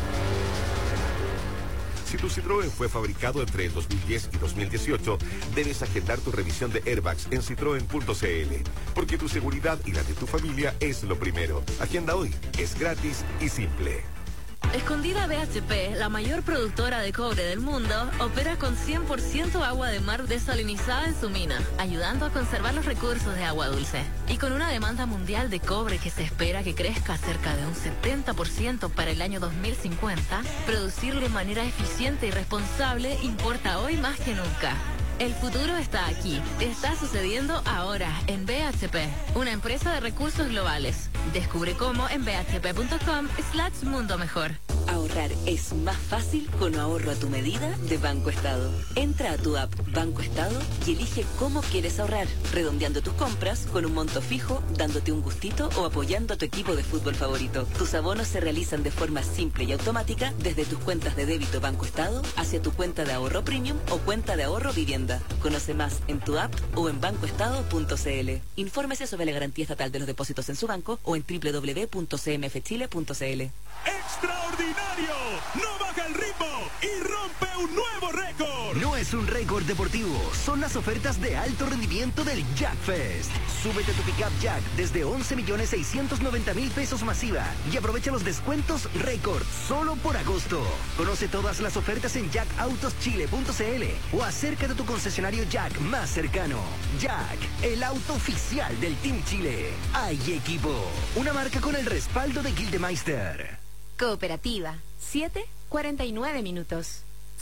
Si tu Citroën fue fabricado entre el 2010 y 2018, debes agendar tu revisión de airbags en citroen.cl, porque tu seguridad y la de tu familia es lo primero. Agenda hoy, es gratis y simple. Escondida BHP, la mayor productora de cobre del mundo, opera con 100% agua de mar desalinizada en su mina, ayudando a conservar los recursos de agua dulce. Y con una demanda mundial de cobre que se espera que crezca cerca de un 70% para el año 2050, producirlo de manera eficiente y responsable importa hoy más que nunca. El futuro está aquí. Está sucediendo ahora en BHP, una empresa de recursos globales. Descubre cómo en bhp.com/mundo mejor. Ahorrar es más fácil con ahorro a tu medida de Banco Estado. Entra a tu app Banco Estado y elige cómo quieres ahorrar, redondeando tus compras con un monto fijo, dándote un gustito o apoyando a tu equipo de fútbol favorito. Tus abonos se realizan de forma simple y automática desde tus cuentas de débito Banco Estado hacia tu cuenta de ahorro premium o cuenta de ahorro vivienda. Conoce más en tu app o en bancoestado.cl. Infórmese sobre la garantía estatal de los depósitos en su banco o en www.cmfchile.cl. ¡Extraordinario! ¡No baja el ritmo y rompe un nuevo récord! No es un récord deportivo, son las ofertas de alto rendimiento del Jack Fest. Súbete a tu pickup Jack desde 11.690.000 pesos masiva y aprovecha los descuentos récord solo por agosto. Conoce todas las ofertas en jackautoschile.cl o acércate a tu concesionario Jack más cercano. Jack, el auto oficial del Team Chile. Hay equipo, una marca con el respaldo de Gildemeister. Cooperativa, 7:49 minutos.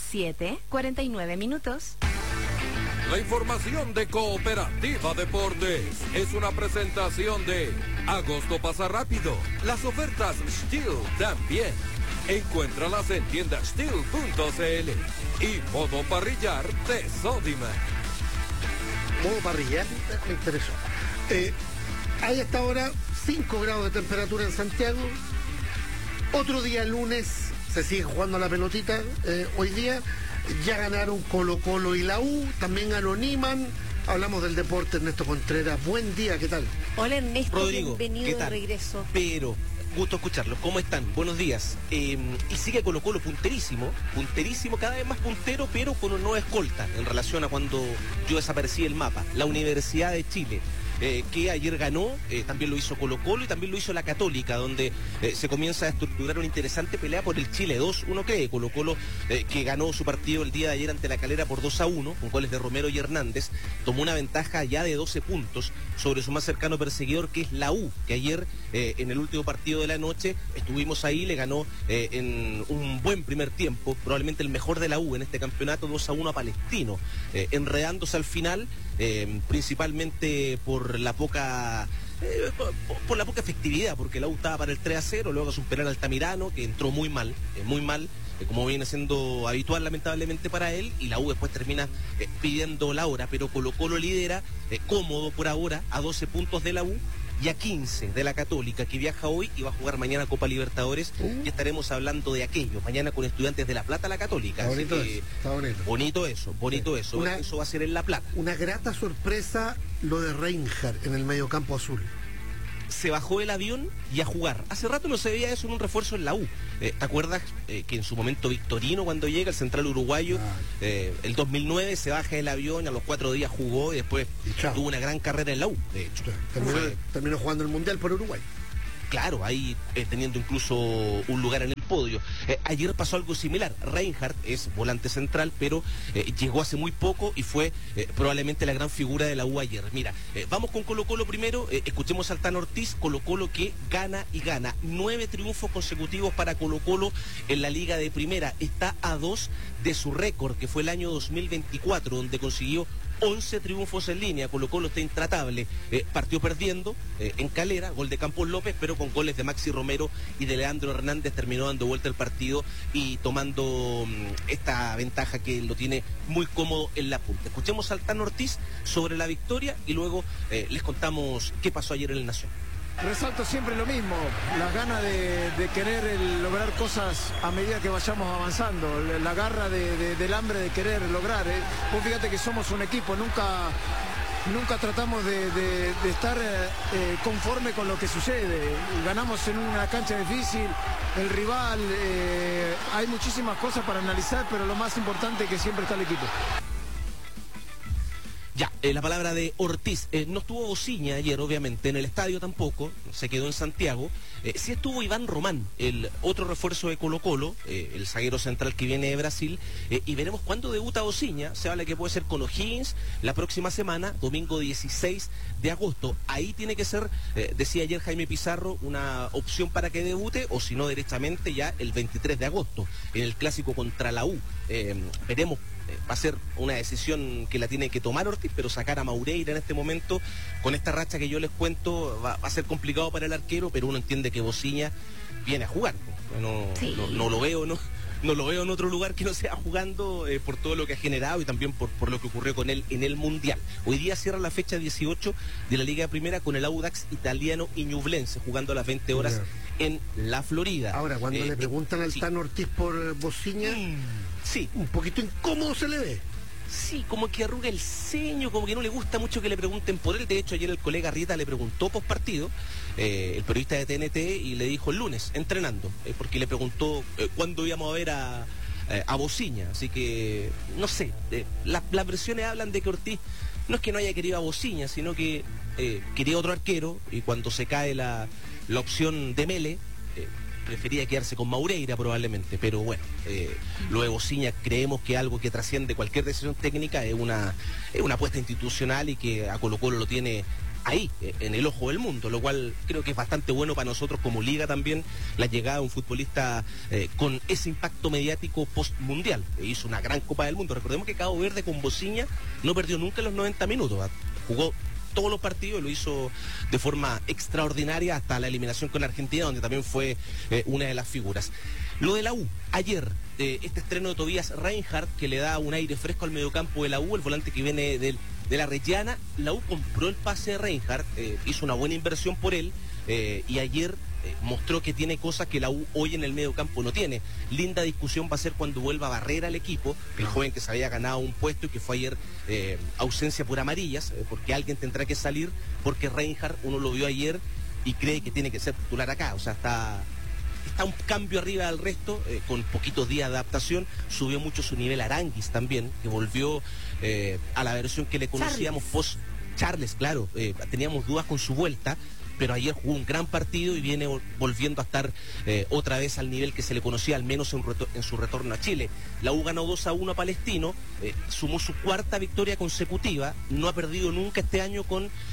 7:49 minutos. La información de Cooperativa Deportes es una presentación de Agosto pasa rápido. Las ofertas Steel también. Encuéntralas en tiendasteel.cl y modo parrillar de Sodimac. Modo parrillar, me interesó. Hay hasta ahora 5 grados de temperatura en Santiago. Otro día lunes se sigue jugando la pelotita. Hoy día ya ganaron Colo-Colo y la U, también ganó Niman. Hablamos del deporte, Ernesto Contreras. Buen día, ¿qué tal? Hola Ernesto, Rodrigo, bienvenido ¿qué tal? de regreso. Pero, gusto escucharlos. ¿Cómo están? Buenos días. Y sigue Colo-Colo punterísimo, cada vez más puntero, pero con un nuevo escolta en relación a cuando yo desaparecí del mapa. La Universidad de Chile. Que ayer ganó, también lo hizo Colo-Colo y también lo hizo la Católica, donde se comienza a estructurar una interesante pelea por el Chile 2. Uno cree, Colo-Colo, que ganó su partido el día de ayer ante la Calera por 2-1, con goles de Romero y Hernández, tomó una ventaja ya de 12 puntos sobre su más cercano perseguidor, que es la U, que ayer, en el último partido de la noche, estuvimos ahí, le ganó en un buen primer tiempo, probablemente el mejor de la U en este campeonato, 2-1 a Palestino, enredándose al final, principalmente por la poca efectividad, porque la U estaba para el 3-0, luego hace un penal al Altamirano que entró muy mal, como viene siendo habitual lamentablemente para él, y la U después termina pidiendo la hora, pero Colo-Colo lidera cómodo por ahora a 12 puntos de la U y a 15 de la Católica, que viaja hoy y va a jugar mañana Copa Libertadores, y estaremos hablando de aquello, mañana con Estudiantes de La Plata la Católica. Está bonito, eso, está bonito. Bonito eso, eso va a ser en La Plata. Una grata sorpresa lo de Reinhardt en el mediocampo azul. Se bajó el avión y a jugar. Hace rato no se veía eso en un refuerzo en la U. ¿Te acuerdas que en su momento Victorino, cuando llega el central uruguayo, el 2009 se baja el avión, a los 4 días jugó y después tuvo una gran carrera en la U, de hecho. Terminó jugando el Mundial por Uruguay. Claro, ahí teniendo incluso un lugar en el podio. Ayer pasó algo similar. Reinhardt es volante central, pero llegó hace muy poco y fue probablemente la gran figura de la U ayer. Mira, vamos con Colo-Colo primero. Escuchemos al Tano Ortiz. Colo-Colo que gana y gana. 9 triunfos consecutivos para Colo-Colo en la Liga de Primera. Está a 2 de su récord, que fue el año 2024, donde consiguió 11 triunfos en línea. Colo-Colo está intratable. Partió perdiendo en Calera, gol de Campos López, pero con goles de Maxi Romero y de Leandro Hernández terminó dando vuelta el partido y tomando esta ventaja que lo tiene muy cómodo en la punta. Escuchemos al Tano Ortiz sobre la victoria y luego les contamos qué pasó ayer en el Nación. Resalto siempre lo mismo, las ganas de querer lograr cosas a medida que vayamos avanzando, la garra del hambre de querer lograr. Vos fíjate que somos un equipo, nunca tratamos de estar conforme con lo que sucede. Ganamos en una cancha difícil, el rival, hay muchísimas cosas para analizar, pero lo más importante es que siempre está el equipo. Ya, la palabra de Ortiz. No estuvo Bociña ayer, obviamente, en el estadio tampoco, se quedó en Santiago. Sí estuvo Iván Román, el otro refuerzo de Colo-Colo, el zaguero central que viene de Brasil, y veremos cuándo debuta Bociña. Se habla que puede ser con O'Higgins la próxima semana, domingo 16 de agosto. Ahí tiene que ser, decía ayer Jaime Pizarro, una opción para que debute, o si no, directamente ya el 23 de agosto, en el clásico contra la U. Veremos. Va a ser una decisión que la tiene que tomar Ortiz, pero sacar a Maureira en este momento, con esta racha que yo les cuento, va a ser complicado para el arquero, pero uno entiende que Bociña viene a jugar. No lo veo, no lo veo en otro lugar que no sea jugando por todo lo que ha generado y también por lo que ocurrió con él en el Mundial. Hoy día cierra la fecha 18 de la Liga Primera con el Audax Italiano y Ñublense, jugando a las 20 horas en la Florida. Ahora, cuando le preguntan al Tano Ortiz por Bociña, sí, un poquito incómodo se le ve. Sí, como que arruga el ceño, como que no le gusta mucho que le pregunten por él. De hecho, ayer el colega Rieta le preguntó post partido, el periodista de TNT, y le dijo el lunes, entrenando, porque le preguntó cuándo íbamos a ver a Bociña. Así que, no sé, las versiones hablan de que Ortiz no es que no haya querido a Bociña, sino que quería otro arquero, y cuando se cae la opción de Mele, prefería quedarse con Maureira probablemente, pero bueno, lo de Bociña creemos que algo que trasciende cualquier decisión técnica es una apuesta institucional y que a Colo-Colo lo tiene ahí, en el ojo del mundo, lo cual creo que es bastante bueno para nosotros como liga también, la llegada de un futbolista con ese impacto mediático post-mundial. Hizo una gran Copa del Mundo. Recordemos que Cabo Verde con Bociña no perdió nunca los 90 minutos, jugó todos los partidos y lo hizo de forma extraordinaria hasta la eliminación con Argentina, donde también fue una de las figuras. Lo de la U, ayer, este estreno de Tobias Reinhardt, que le da un aire fresco al mediocampo de la U, el volante que viene de la Reggiana. La U compró el pase de Reinhardt, hizo una buena inversión por él, y ayer mostró que tiene cosas que la U hoy en el medio campo no tiene. Linda discusión va a ser cuando vuelva Barrera al equipo, el joven que se había ganado un puesto y que fue ayer ausencia por amarillas, porque alguien tendrá que salir, porque Reinhardt, uno lo vio ayer y cree que tiene que ser titular acá. O sea, está un cambio arriba del resto, con poquitos días de adaptación. Subió mucho su nivel Aranguis también, que volvió a la versión que le conocíamos post Charles, claro. Teníamos dudas con su vuelta, pero ayer jugó un gran partido y viene volviendo a estar otra vez al nivel que se le conocía, al menos en su retorno a Chile. La U ganó 2-1 a Palestino, sumó su cuarta victoria consecutiva, no ha perdido nunca este año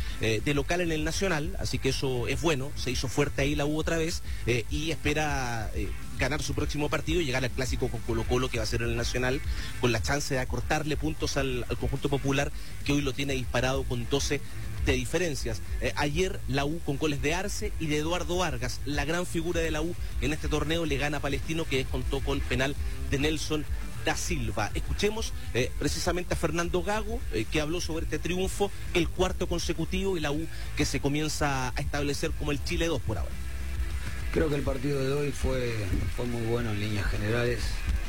de local en el Nacional, así que eso es bueno. Se hizo fuerte ahí la U otra vez, y espera ganar su próximo partido y llegar al clásico con Colo-Colo, que va a ser en el Nacional, con la chance de acortarle puntos al conjunto popular, que hoy lo tiene disparado con 12 de diferencias. Ayer la U, con goles de Arce y de Eduardo Vargas, la gran figura de la U en este torneo, le gana a Palestino, que contó con penal de Nelson da Silva. Escuchemos precisamente a Fernando Gago, que habló sobre este triunfo, el cuarto consecutivo, y la U que se comienza a establecer como el Chile 2 por ahora. Creo que el partido de hoy fue muy bueno en líneas generales,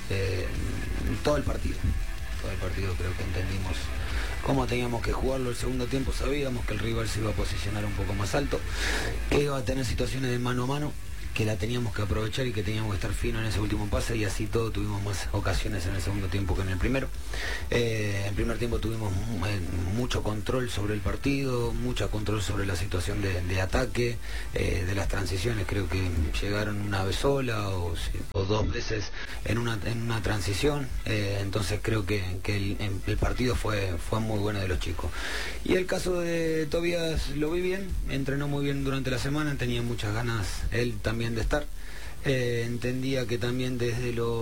todo el partido creo que entendimos cómo teníamos que jugarlo. El segundo tiempo sabíamos que el rival se iba a posicionar un poco más alto, que iba a tener situaciones de mano a mano, que la teníamos que aprovechar y que teníamos que estar fino en ese último pase, y así todo tuvimos más ocasiones en el segundo tiempo que en el primero. En el primer tiempo tuvimos mucho control sobre el partido, mucho control sobre la situación de ataque, de las transiciones. Creo que llegaron una vez sola o dos veces en una transición. Entonces creo que el partido fue muy bueno de los chicos. Y el caso de Tobias lo vi bien, entrenó muy bien durante la semana, tenía muchas ganas él también de estar. Entendía que también de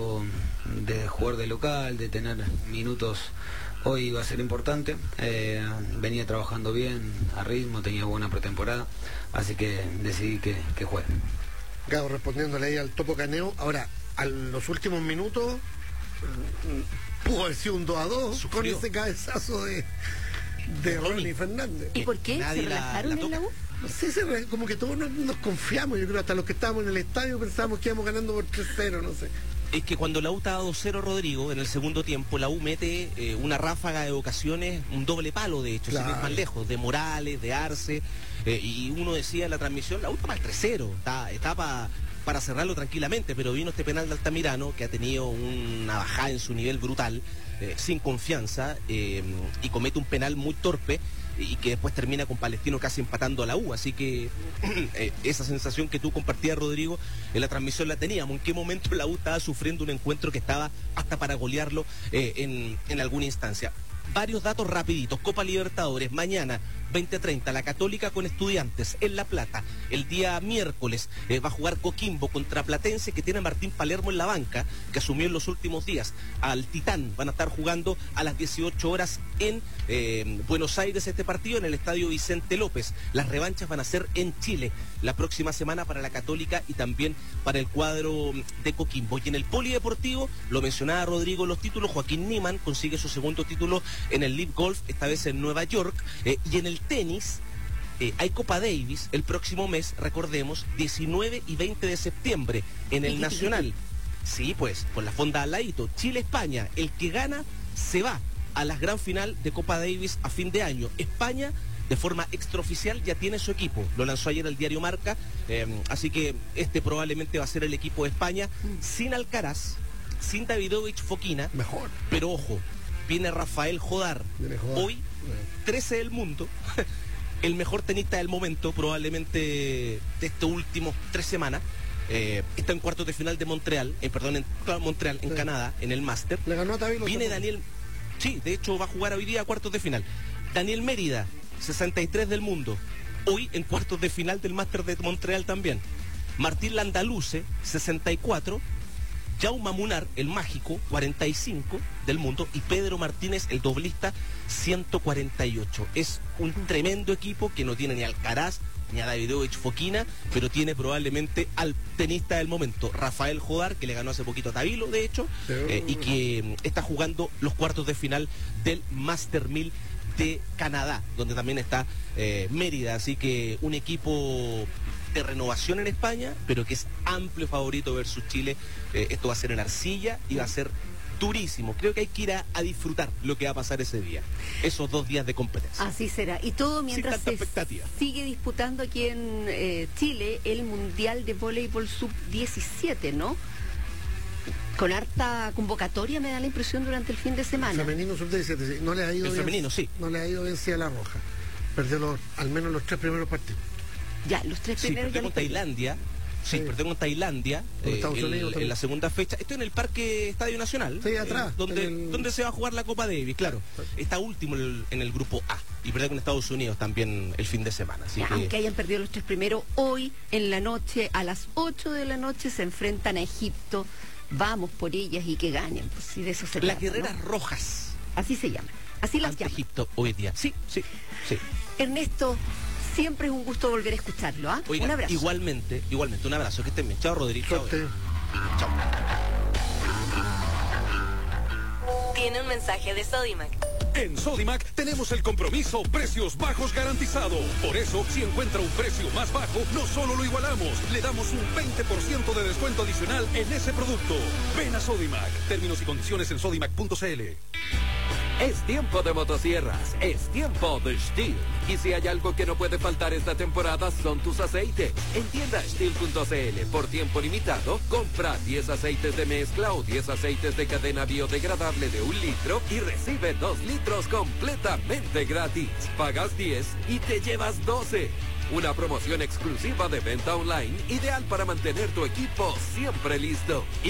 jugar de local, de tener minutos, hoy iba a ser importante. Venía trabajando bien, a ritmo, tenía buena pretemporada, así que decidí que juegue. Gago, respondiéndole ahí al Topo Caneo. Ahora, a los últimos minutos pudo haber sido un 2-2 con ese cabezazo de Ronnie Fernández. ¿Y por qué? ¿Se relajaron en la U? No sé, como que todos nos confiamos, yo creo, hasta los que estábamos en el estadio pensábamos que íbamos ganando por 3-0, no sé. Es que cuando la U estaba 2-0, Rodrigo, en el segundo tiempo, la U mete una ráfaga de ocasiones, un doble palo, de hecho, claro, sin ir más lejos, de Morales, de Arce, y uno decía en la transmisión, la U está para el 3-0, está para para cerrarlo tranquilamente, pero vino este penal de Altamirano, que ha tenido una bajada en su nivel brutal, sin confianza, y comete un penal muy torpe, y que después termina con Palestino casi empatando a la U. Así que esa sensación que tú compartías, Rodrigo, en la transmisión la teníamos. ¿En qué momento la U estaba sufriendo un encuentro que estaba hasta para golearlo en alguna instancia? Varios datos rapiditos. Copa Libertadores, mañana 20:30, la Católica con Estudiantes en La Plata. El día miércoles va a jugar Coquimbo contra Platense, que tiene a Martín Palermo en la banca, que asumió en los últimos días. Al Titán van a estar jugando a las 18 horas en Buenos Aires este partido, en el Estadio Vicente López. Las revanchas van a ser en Chile la próxima semana para la Católica y también para el cuadro de Coquimbo. Y en el Polideportivo, lo mencionaba Rodrigo, los títulos, Joaquín Niemann consigue su segundo título en el Live Golf, esta vez en Nueva York, y en el tenis hay Copa Davis el próximo mes, recordemos, 19 y 20 de septiembre en el Nacional. Sí, pues, con la fonda al ladito, Chile-España, el que gana se va a la gran final de Copa Davis a fin de año. España, de forma extraoficial, ya tiene su equipo, lo lanzó ayer el diario Marca, así que este probablemente va a ser el equipo de España, sin Alcaraz, sin Davidovich Fokina, mejor, pero ojo, viene Rafael Jodar, hoy 13 del mundo, el mejor tenista del momento, probablemente de estos últimos 3 semanas. Está en cuartos de final de Montreal, en Canadá, en el Master. Le ganó a Tabilo. Viene Daniel, sí, de hecho va a jugar hoy día a cuartos de final. Daniel Mérida, 63 del mundo, hoy en cuartos de final del Master de Montreal también. Martín Landaluce, 64. Jaume Munar, el mágico, 45 del mundo, y Pedro Martínez, el doblista, 148. Es un tremendo equipo que no tiene ni Alcaraz ni a Davidovich Fokina, pero tiene probablemente al tenista del momento, Rafael Jodar, que le ganó hace poquito a Tabilo, de hecho, y que está jugando los cuartos de final del Master 1000 de Canadá, donde también está Mérida, así que un equipo de renovación en España, pero que es amplio favorito versus Chile. Esto va a ser en arcilla y va a ser durísimo. Creo que hay que ir a disfrutar lo que va a pasar ese día, esos 2 días de competencia. Así será. Y todo mientras se expectativa sigue disputando aquí en Chile el Mundial de Voleibol Sub-17, ¿no? Con harta convocatoria, me da la impresión, durante el fin de semana. Femenino Sub-17, sí. No le ha ido el bien, femenino, sí. No le ha ido bien a la Roja. Perdió al menos los 3 primeros partidos. Ya, los 3 primeros. Sí, perdió con Tailandia. Sí, perdió con Tailandia en la segunda fecha. Esto en el Parque Estadio Nacional. Sí, atrás. Donde se va a jugar la Copa Davis, claro. Está último en el grupo A. Y perdió con Estados Unidos también el fin de semana. Así que... Aunque hayan perdido los 3 primeros, hoy en la noche, a las 8 de la noche, se enfrentan a Egipto. Vamos por ellas y que ganen. Pues, sí, de eso se las trata, guerreras ¿no? Rojas. Así se llaman. Así las llaman. Egipto hoy día. Sí. Ernesto, siempre es un gusto volver a escucharlo, ¿ah? Oiga, un abrazo. Igualmente, un abrazo, que estén bien. Chao, Rodrigo. Chao. Tiene un mensaje de Sodimac. En Sodimac tenemos el compromiso precios bajos garantizado. Por eso, si encuentra un precio más bajo, no solo lo igualamos, le damos un 20% de descuento adicional en ese producto. Ven a Sodimac. Términos y condiciones en sodimac.cl. Es tiempo de motosierras, es tiempo de Stihl. Y si hay algo que no puede faltar esta temporada, son tus aceites. En tienda Stihl.cl, por tiempo limitado, compra 10 aceites de mezcla o 10 aceites de cadena biodegradable de 1 litro y recibe 2 litros completamente gratis. Pagas 10 y te llevas 12. Una promoción exclusiva de venta online, ideal para mantener tu equipo siempre listo.